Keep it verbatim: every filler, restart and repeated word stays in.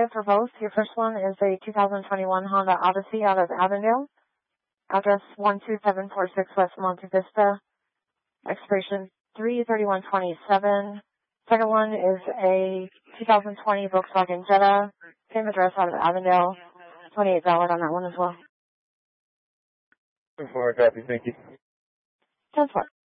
negative for both. Your first one is a two thousand twenty-one Honda Odyssey out of Avondale. Address one two seven four six West Monte Vista. Expiration three thirty-one twenty-seven. Second one is a two thousand twenty Volkswagen Jetta. Same address out of Avondale. twenty-eight valid on that one as well. Before I copy, thank you. ten four.